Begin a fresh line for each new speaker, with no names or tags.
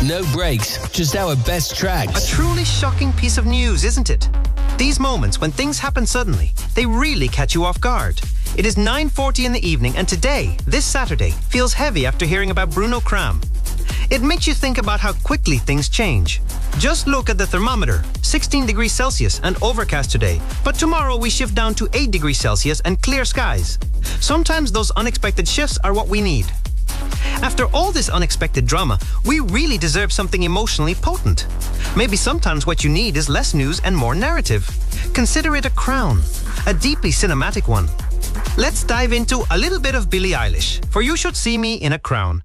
No breaks, just our best tracks.
A truly shocking piece of news, isn't it? These moments when things happen suddenly, they really catch you off guard. It is 9:40 in the evening, and today, this Saturday, feels heavy after hearing about Bruno Kram. It makes you think about how quickly things change. Just look at the thermometer, 16 degrees Celsius and overcast today, but tomorrow we shift down to 8 degrees Celsius and clear skies. Sometimes those unexpected shifts are what we need. After all this unexpected drama, we really deserve something emotionally potent. Maybe sometimes what you need is less news and more narrative. Consider it a crown, a deeply cinematic one. Let's dive into a little bit of Billie Eilish, for You Should See Me in a Crown,